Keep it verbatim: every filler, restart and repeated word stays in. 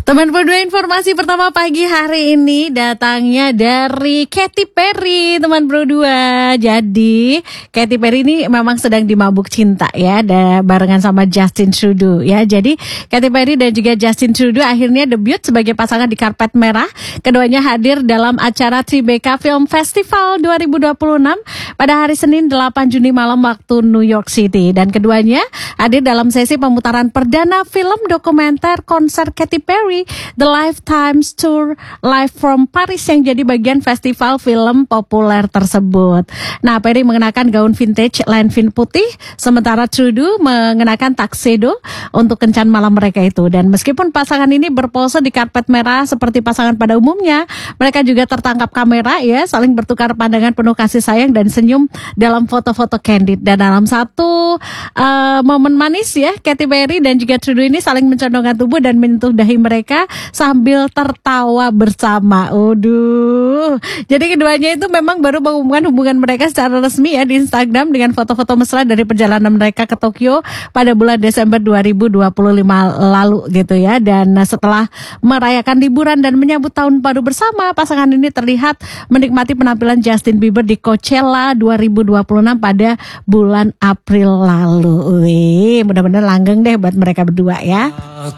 Teman berdua, informasi pertama pagi hari ini datangnya dari Katy Perry, teman berdua. Jadi Katy Perry ini memang sedang dimabuk cinta ya, da, barengan sama Justin Trudeau ya. Jadi Katy Perry dan juga Justin Trudeau akhirnya debut sebagai pasangan di karpet merah. Keduanya hadir dalam acara Tribeca Film Festival dua ribu dua puluh enam pada hari Senin delapan Juni malam waktu New York City. Dan keduanya hadir dalam sesi pemutaran perdana film dokumenter konser Katy Perry The Lifetime Tour Live from Paris yang jadi bagian festival film populer tersebut. Nah, Perry mengenakan gaun vintage Lanvin putih, sementara Trudeau mengenakan tuxedo untuk kencan malam mereka itu. Dan meskipun pasangan ini berpose di karpet merah seperti pasangan pada umumnya, mereka juga tertangkap kamera ya, saling bertukar pandangan penuh kasih sayang dan senyum dalam foto-foto candid. Dan dalam satu uh, momen manis ya, Katy Perry dan juga Trudeau ini saling mencondongkan tubuh dan menyentuh dahi mereka sambil tertawa bersama. Aduh. Jadi keduanya itu memang baru mengumumkan hubungan mereka secara resmi ya di Instagram dengan foto-foto mesra dari perjalanan mereka ke Tokyo pada bulan Desember dua ribu dua puluh lima lalu gitu ya. Dan setelah merayakan liburan dan menyambut tahun baru bersama, pasangan ini terlihat menikmati penampilan Justin Bieber di Coachella dua ribu dua puluh enam pada bulan April lalu. Wih, mudah-mudahan langgeng deh buat mereka berdua ya.